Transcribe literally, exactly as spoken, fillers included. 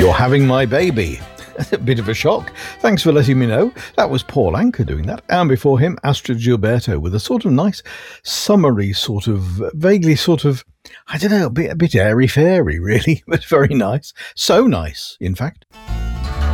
You're Having My Baby. A bit of a shock. Thanks for letting me know. That was Paul Anka doing that. And before him, Astrid Gilberto with a sort of nice, summery sort of, vaguely sort of, I don't know, a bit, a bit airy-fairy, really, but very nice. So nice, in fact.